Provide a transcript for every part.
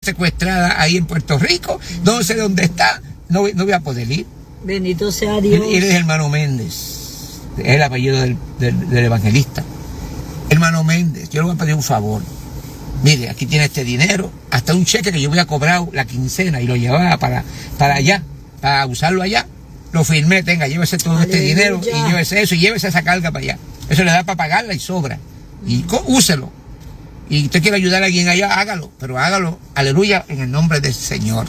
secuestrada ahí en Puerto Rico, no sé dónde está, no voy a poder ir. Bendito sea Dios. Él es hermano Méndez, es el apellido del evangelista. Hermano Méndez, yo le voy a pedir un favor. Mire, aquí tiene este dinero, hasta un cheque que yo voy a cobrar la quincena y lo llevaba para allá, para usarlo allá. Lo firmé, tenga, llévese todo Aleluya. este dinero y llévese eso y llévese esa carga para allá. Eso le da para pagarla y sobra. Y úselo. Y usted quiere ayudar a alguien allá, hágalo, pero hágalo, aleluya, en el nombre del Señor.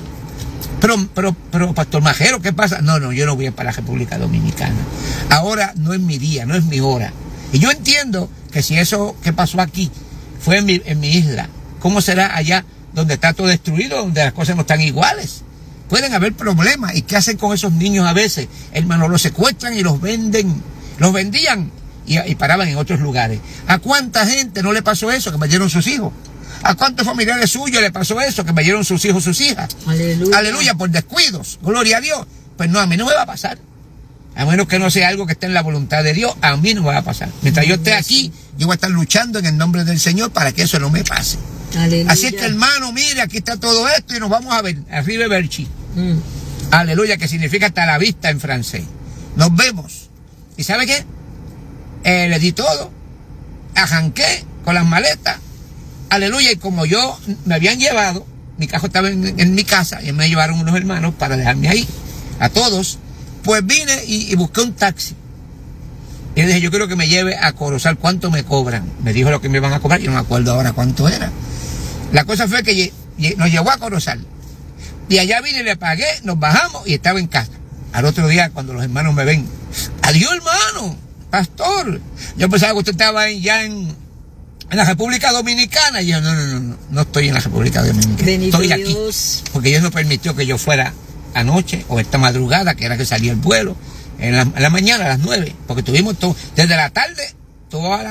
Pero, Pastor Majero, ¿qué pasa? No, yo no voy para la República Dominicana. Ahora no es mi día, no es mi hora. Y yo entiendo que si eso que pasó aquí fue en mi isla, ¿cómo será allá donde está todo destruido, donde las cosas no están iguales? Pueden haber problemas. ¿Y qué hacen con esos niños a veces? Hermano, los secuestran y los venden, los vendían y paraban en otros lugares. ¿A cuánta gente no le pasó eso, que perdieron sus hijos? ¿A cuántos familiares suyos le pasó eso, que perdieron sus hijos, sus hijas? Aleluya. Aleluya, por descuidos. Gloria a Dios. Pues no, a mí no me va a pasar. A menos que no sea algo que esté en la voluntad de Dios, a mí no me va a pasar. Mientras yo esté aquí, yo voy a estar luchando en el nombre del Señor para que eso no me pase. Aleluya. Así es que, hermano, mire, aquí está todo esto y nos vamos a ver. Arriba Berchi. Aleluya, que significa hasta la vista en francés. Nos vemos. ¿Y sabe qué? Le di todo. Arranqué con las maletas. Aleluya, y como yo me habían llevado, mi carro estaba en mi casa y me llevaron unos hermanos para dejarme ahí, a todos, pues vine y busqué un taxi. Y le dije, yo quiero que me lleve a Corozal, ¿cuánto me cobran? Me dijo lo que me iban a cobrar, yo no me acuerdo ahora cuánto era. La cosa fue que nos llevó a Corozal. Y allá vine y le pagué, nos bajamos y estaba en casa. Al otro día, cuando los hermanos me ven, adiós hermano, pastor. Yo pensaba que usted estaba ya en la República Dominicana. Y yo, no estoy en la República Dominicana. Bendito estoy aquí. Dios. Porque Dios no permitió que yo fuera anoche o esta madrugada, que era que salía el vuelo, en la mañana a las 9. Porque tuvimos todo, desde la tarde, toda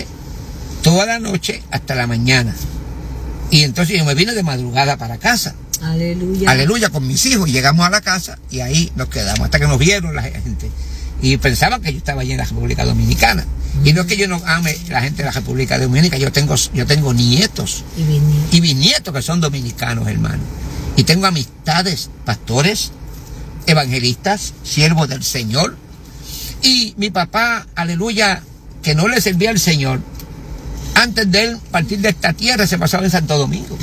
la noche hasta la mañana. Y entonces yo me vine de madrugada para casa. Aleluya. Aleluya, con mis hijos. Y llegamos a la casa y ahí nos quedamos hasta que nos vieron la gente. Y pensaban que yo estaba allí en la República Dominicana. Y no es que yo no ame la gente de la República Dominicana, yo tengo nietos y bisnietos que son dominicanos, hermano. Y tengo amistades, pastores, evangelistas, siervos del Señor. Y mi papá, aleluya, que no le servía al Señor, antes de él partir de esta tierra se pasaba en Santo Domingo.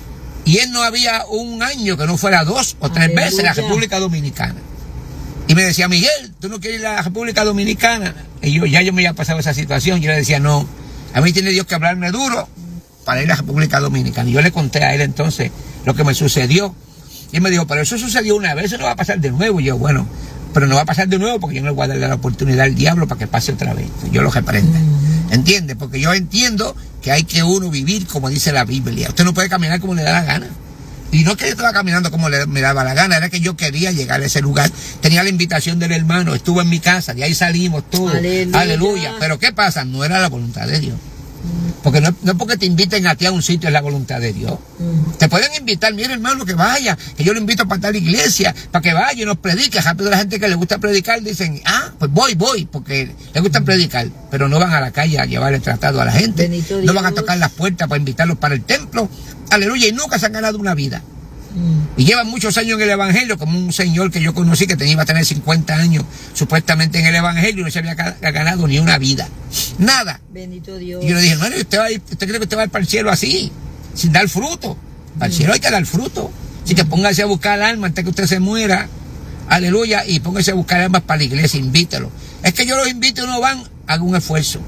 Y él no había un año que no fuera 2 o 3 veces en la República Dominicana. Y me decía, Miguel, ¿tú no quieres ir a la República Dominicana? Y yo me había pasado esa situación. Yo le decía, no, a mí tiene Dios que hablarme duro para ir a la República Dominicana. Y yo le conté a él entonces lo que me sucedió. Y él me dijo, pero eso sucedió una vez, eso no va a pasar de nuevo. Y yo, bueno, pero no va a pasar de nuevo porque yo no le voy a darle la oportunidad al diablo para que pase otra vez. Yo lo reprenda. ¿Entiende? Porque yo entiendo que hay que uno vivir como dice la Biblia. Usted no puede caminar como le da la gana. Y no es que yo estaba caminando como me daba la gana, era que yo quería llegar a ese lugar. Tenía la invitación del hermano, estuvo en mi casa, de ahí salimos todos. Aleluya. Pero ¿qué pasa? No era la voluntad de Dios. Porque no es porque te inviten a ti a un sitio, es la voluntad de Dios. Te pueden invitar, mire hermano, que vaya, que yo lo invito para tal iglesia, para que vaya y nos predique. Rápido la gente que le gusta predicar dicen, pues voy, porque les gusta predicar. Pero no van a la calle a llevar el tratado a la gente. No van a tocar las puertas para invitarlos para el templo. Aleluya, y nunca se han ganado una vida. Y llevan muchos años en el evangelio, como un señor que yo conocí que iba a tener 50 años supuestamente en el evangelio y no se había ganado ni una vida. Nada. Bendito Dios. Y yo le dije, hermano, ¿usted cree que usted va a ir para el cielo así? Sin dar fruto. Para el cielo hay que dar fruto. Así que póngase a buscar almas antes que usted se muera. Aleluya. Y póngase a buscar almas para la iglesia, invítelo. Es que yo los invito y no van, haga un esfuerzo.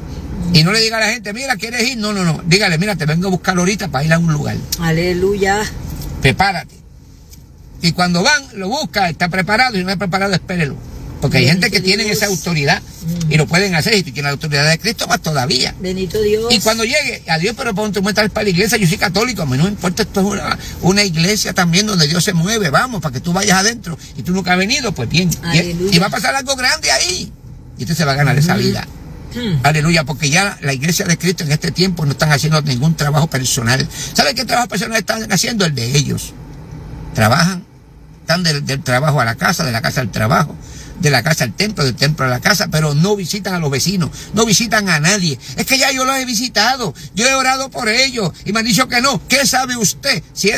Y no le diga a la gente, mira, ¿quieres ir? No. Dígale, mira, te vengo a buscar ahorita para ir a un lugar. Aleluya. Prepárate. Y cuando van, lo busca, está preparado. Y no está preparado, espérelo. Porque hay gente que tiene esa autoridad y lo pueden hacer. Y tú tienes la autoridad de Cristo, más todavía. Bendito Dios. Y cuando llegue, adiós, pero ponte muestras para la iglesia. Yo soy católico, a mí no me importa, esto es una iglesia también donde Dios se mueve. Vamos, para que tú vayas adentro. Y tú nunca has venido, pues bien. Y va a pasar algo grande ahí. Y usted se va a ganar esa vida. Aleluya, porque ya la iglesia de Cristo en este tiempo no están haciendo ningún trabajo personal. ¿Saben qué trabajo personal están haciendo? El de ellos. Trabajan, están del trabajo a la casa, de la casa al trabajo, de la casa al templo, del templo a la casa, pero no visitan a los vecinos, no visitan a nadie. Es que ya yo los he visitado, yo he orado por ellos y me han dicho que no. ¿Qué sabe usted? Si